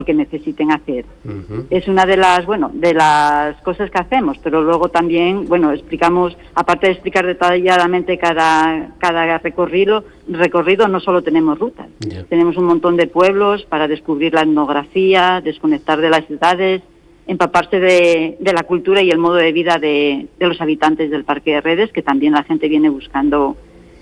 que necesiten hacer. Es una de las cosas que hacemos, pero luego también, explicamos, aparte de explicar detalladamente cada recorrido, no solo tenemos rutas, tenemos un montón de pueblos para descubrir la etnografía, desconectar de las ciudades, empaparse de la cultura y el modo de vida de los habitantes del Parque de Redes, que también la gente viene buscando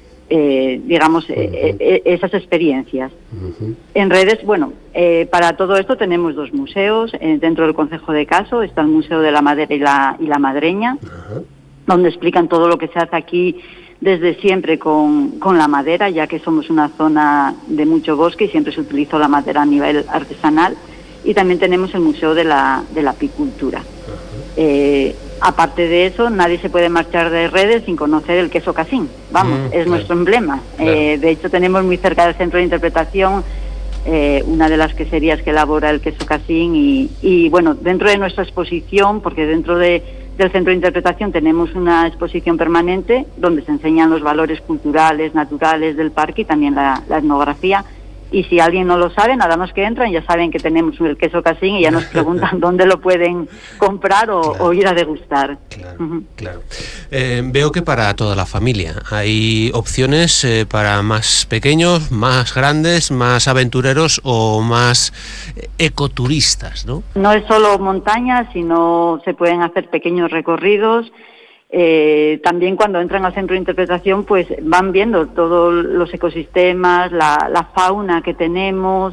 esas experiencias. En Redes, para todo esto tenemos 2 museos. Dentro del concejo de Caso está el Museo de la Madera y la Madreña, donde explican todo lo que se hace aquí desde siempre con la madera, ya que somos una zona de mucho bosque y siempre se utilizó la madera a nivel artesanal. Y también tenemos el Museo de la Apicultura. Aparte de eso, nadie se puede marchar de Redes sin conocer el queso casín. Es nuestro emblema. De hecho, tenemos muy cerca del centro de interpretación una de las queserías que elabora el queso casín y dentro de nuestra exposición, porque dentro del centro de interpretación tenemos una exposición permanente donde se enseñan los valores culturales, naturales del parque y también la etnografía. Y si alguien no lo sabe, nada más que entran, ya saben que tenemos el queso casín y ya nos preguntan dónde lo pueden comprar o ir a degustar. Claro. Veo que para toda la familia hay opciones para más pequeños, más grandes, más aventureros o más ecoturistas, ¿no? No es solo montaña, sino se pueden hacer pequeños recorridos. También cuando entran al centro de interpretación pues van viendo todos los ecosistemas, la fauna que tenemos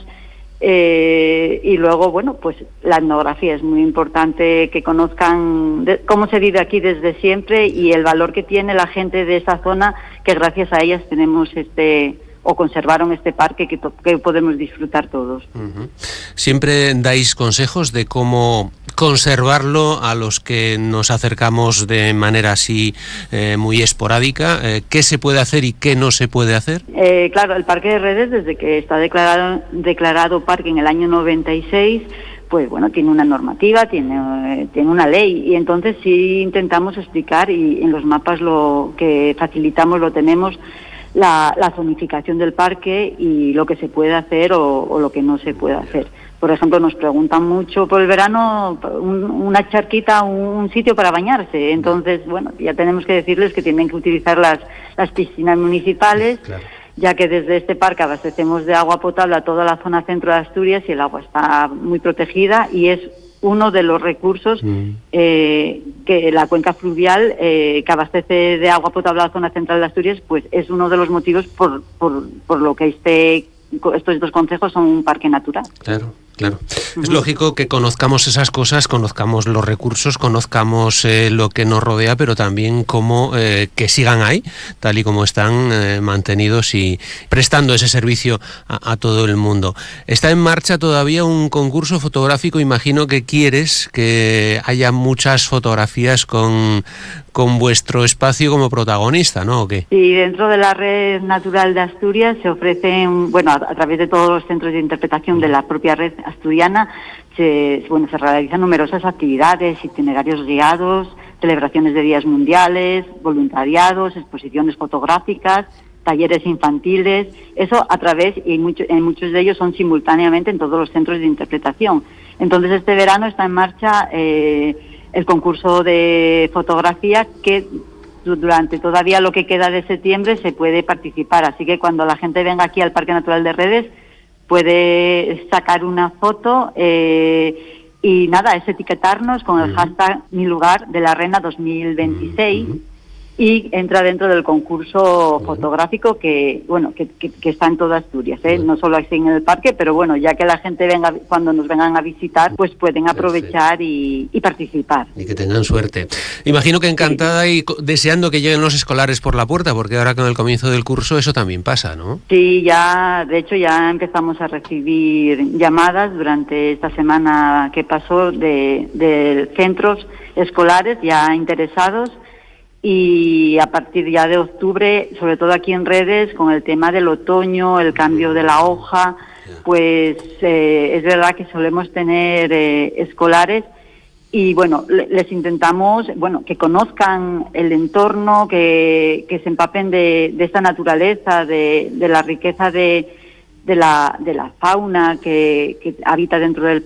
y luego pues la etnografía es muy importante que conozcan cómo se vive aquí desde siempre y el valor que tiene la gente de esa zona, que gracias a ellas tenemos conservaron este parque que podemos disfrutar todos. Siempre dais consejos de cómo conservarlo a los que nos acercamos de manera así muy esporádica. ¿Qué se puede hacer y qué no se puede hacer? Claro, el Parque de Redes, desde que está declarado parque en el año 96, pues tiene una normativa, tiene una ley, y entonces sí intentamos explicar, y en los mapas lo que facilitamos lo tenemos, la zonificación del parque y lo que se puede hacer o lo que no se puede hacer. Por ejemplo, nos preguntan mucho por el verano una charquita, un sitio para bañarse. Entonces, ya tenemos que decirles que tienen que utilizar las piscinas municipales, ya que desde este parque abastecemos de agua potable a toda la zona centro de Asturias y el agua está muy protegida y es uno de los recursos que la cuenca fluvial que abastece de agua potable a la zona central de Asturias, pues es uno de los motivos por lo que estos 2 concejos son un parque natural. Claro. Es lógico que conozcamos esas cosas, conozcamos los recursos, conozcamos lo que nos rodea, pero también cómo que sigan ahí, tal y como están mantenidos y prestando ese servicio a todo el mundo. Está en marcha todavía un concurso fotográfico, imagino que quieres que haya muchas fotografías con vuestro espacio como protagonista, ¿no? ¿O qué? Sí, dentro de la Red Natural de Asturias se ofrecen, a través de todos los centros de interpretación de la propia red asturiana, se realizan numerosas actividades, itinerarios guiados, celebraciones de días mundiales, voluntariados, exposiciones fotográficas, talleres infantiles, eso a través, y en muchos de ellos son simultáneamente en todos los centros de interpretación. Entonces este verano está en marcha el concurso de fotografía que durante todavía lo que queda de septiembre se puede participar, así que cuando la gente venga aquí al Parque Natural de Redes puede sacar una foto y nada, es etiquetarnos con el hashtag Mi Lugar de la Rena 2026 y entra dentro del concurso fotográfico que está en toda Asturias, no solo aquí en el parque, pero ya que la gente venga, cuando nos vengan a visitar, pues pueden aprovechar y participar. Y que tengan suerte. Imagino que encantada y deseando que lleguen los escolares por la puerta, porque ahora con el comienzo del curso eso también pasa, ¿no? Sí, de hecho ya empezamos a recibir llamadas durante esta semana que pasó de centros escolares ya interesados. Y a partir ya de octubre, sobre todo aquí en Redes, con el tema del otoño, el cambio de la hoja, pues es verdad que solemos tener escolares y les intentamos que conozcan el entorno, que se empapen de esta naturaleza, de la riqueza de de la fauna que habita dentro del